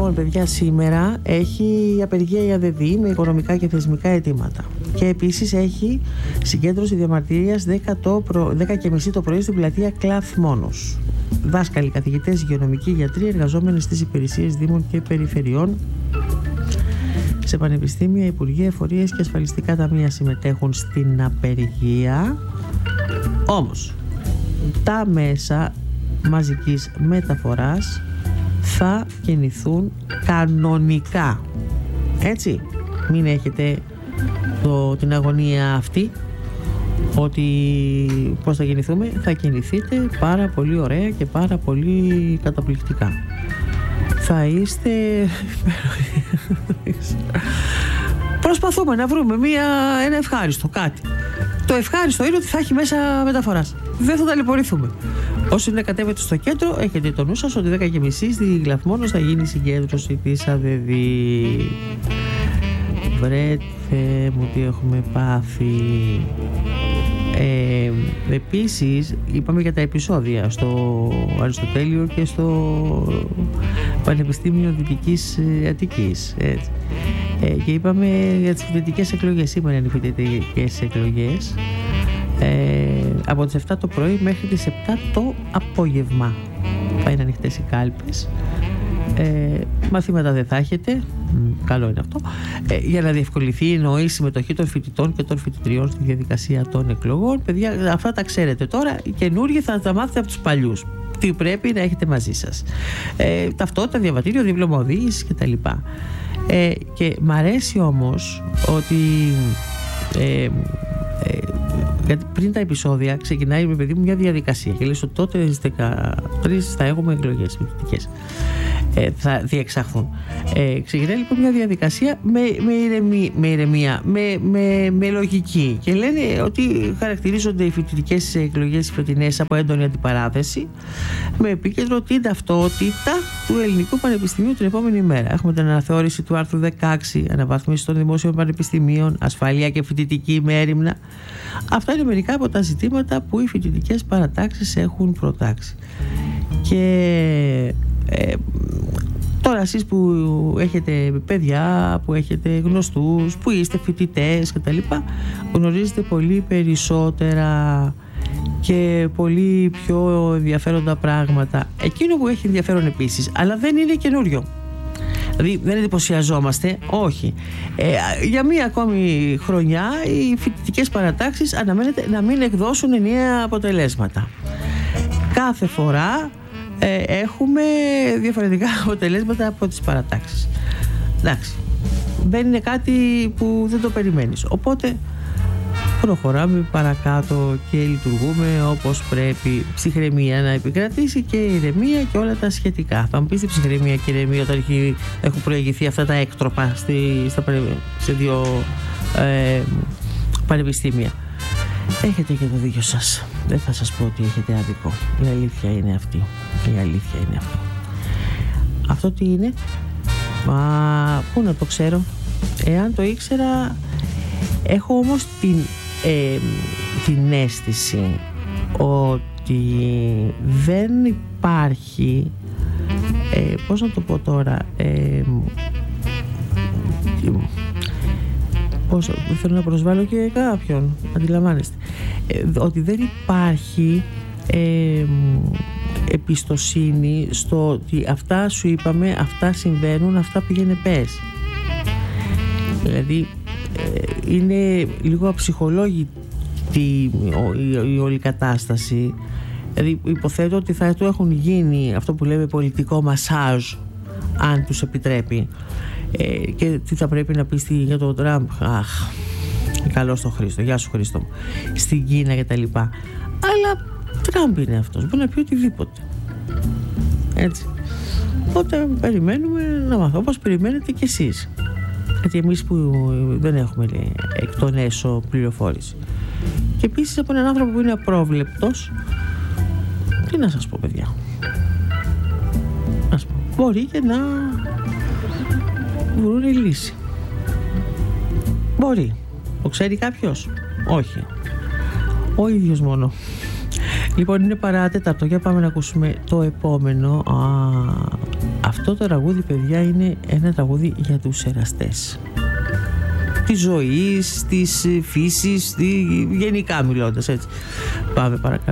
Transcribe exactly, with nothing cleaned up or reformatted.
Λοιπόν, παιδιά, σήμερα έχει απεργία η ΑΔΔ με οικονομικά και θεσμικά αιτήματα. Και επίσης έχει συγκέντρωση διαμαρτυρίας δέκα και μισή το πρωί στην πλατεία Κλαθ Μόνος. Δάσκαλοι, καθηγητές, υγειονομικοί, γιατροί, εργαζόμενοι στις υπηρεσίες δήμων και περιφερειών, σε πανεπιστήμια, υπουργεία, εφορίες και ασφαλιστικά ταμεία συμμετέχουν στην απεργία. Όμως, τα μέσα μαζικής μεταφοράς θα κινηθούν κανονικά. Έτσι, μην έχετε το, την αγωνία αυτή ότι πώς θα κινηθούμε. Θα κινηθείτε πάρα πολύ ωραία και πάρα πολύ καταπληκτικά. Θα είστε... Προσπαθούμε να βρούμε μια, ένα ευχάριστο κάτι. Το ευχάριστο είναι ότι θα έχει μέσα μεταφοράς. Δεν θα ταλαιπωρηθούμε. Όσοι να κατέβετε στο κέντρο, έχετε το νου σας ότι δέκα και μισή στη Κλαθ Μόνος θα γίνει η συγκέντρωση της ΑΔΔ. Βρε Θεέ μου, τι έχουμε πάθει. Ε, επίσης, είπαμε για τα επεισόδια στο Αριστοτέλειο και στο Πανεπιστήμιο Δυτικής Αττικής. Έτσι. Ε, και είπαμε για τις φοιτητικές εκλογές. Σήμερα είναι οι φοιτητικές εκλογές. Ε, από τις επτά το πρωί μέχρι τις επτά το απόγευμα θα είναι ανοιχτές οι κάλπες. Ε, μαθήματα δεν θα έχετε. Καλό είναι αυτό. Ε, για να διευκολυνθεί εννοεί η συμμετοχή των φοιτητών και των φοιτητριών στη διαδικασία των εκλογών. Παιδιά, αυτά τα ξέρετε τώρα. Οι καινούργοι θα τα μάθετε από τους παλιούς. Τι πρέπει να έχετε μαζί σας. Ε, ταυτότητα, διαβατήριο, δίπλωμα οδήγησης κτλ. Ε, και μ' αρέσει όμως ότι ε, ε, γιατί πριν τα επεισόδια ξεκινάει με παιδί μου μια διαδικασία και λέει ότι τότε στις δεκατρείς θα έχουμε εκλογές φοιτητικές. Ε, θα διεξαχθούν. Ε, ξεκινάει λοιπόν μια διαδικασία με, με, ηρεμία, με, ηρεμία, με, με, με λογική και λένε ότι χαρακτηρίζονται οι φοιτητικές εκλογές φετινές από έντονη αντιπαράθεση με επίκεντρο την ταυτότητα του Ελληνικού Πανεπιστημίου την επόμενη μέρα. Έχουμε την αναθεώρηση του άρθρου δεκαέξι, αναβάθμιση των δημόσιων πανεπιστημίων, ασφάλεια και φοιτητική μέριμνα. Αυτά είναι μερικά από τα ζητήματα που οι φοιτητικές παρατάξεις έχουν προτάξει. Και ε, τώρα εσείς που έχετε παιδιά, που έχετε γνωστούς, που είστε φοιτητές κτλ, γνωρίζετε πολύ περισσότερα και πολύ πιο ενδιαφέροντα πράγματα. Εκείνο που έχει ενδιαφέρον επίσης, αλλά δεν είναι καινούριο, δηλαδή δεν εντυπωσιαζόμαστε, όχι. Ε, για μία ακόμη χρονιά οι φοιτητικές παρατάξεις αναμένεται να μην εκδώσουν ενιαία αποτελέσματα. Κάθε φορά ε, έχουμε διαφορετικά αποτελέσματα από τις παρατάξεις. Εντάξει, δεν είναι κάτι που δεν το περιμένεις. Οπότε προχωράμε παρακάτω και λειτουργούμε όπως πρέπει. Ψυχραιμία να επικρατήσει και ηρεμία και όλα τα σχετικά. Θα μου πεις ψυχραιμία και ηρεμία όταν έχει, έχουν προηγηθεί αυτά τα έκτροπα στη, στα, σε δύο ε, πανεπιστήμια. Έχετε και το δίκιο σας. Δεν θα σας πω ότι έχετε άδικο. Η αλήθεια είναι αυτή. Η αλήθεια είναι αυτή. Αυτό τι είναι? Μα πού να το ξέρω? Εάν το ήξερα. Έχω όμως την, ε, την αίσθηση ότι δεν υπάρχει, ε, πώς να το πω τώρα, ε, πώς, θέλω να προσβάλλω και κάποιον, αντιλαμβάνεστε, ε, ότι δεν υπάρχει ε, εμπιστοσύνη στο ότι αυτά σου είπαμε, αυτά συμβαίνουν, αυτά πήγαινε πες. Δηλαδή είναι λίγο αψυχολόγητη η, η, η όλη κατάσταση. Δηλαδή υποθέτω ότι θα του έχουν γίνει αυτό που λέμε πολιτικό μασάζ, αν τους επιτρέπει, ε, και τι θα πρέπει να πει στη, για τον Τραμπ. Αχ, καλώς τον Χρήστο, γεια σου Χρήστο μου, στην Κίνα και τα λοιπά. Αλλά Τραμπ είναι αυτός, μπορεί να πει οτιδήποτε, έτσι. Οπότε περιμένουμε να μάθω, όπως περιμένετε κι εσείς. Γιατί εμείς που δεν έχουμε, λέει, εκ των έσω πληροφόρηση. Και επίσης από έναν άνθρωπο που είναι απρόβλεπτος, τι να σας πω παιδιά, ας πω, μπορεί και να βρουν λύση. Μπορεί. Το ξέρει κάποιος? Όχι. Ο ίδιος μόνο. Λοιπόν, είναι παρά τέταρτο. Για πάμε να ακούσουμε το επόμενο. Α, αυτό Αυτό το τραγούδι, παιδιά, είναι ένα τραγούδι για τους εραστές της ζωής, της φύσης, τη... γενικά μιλώντας, έτσι. Πάμε παρακαλώ.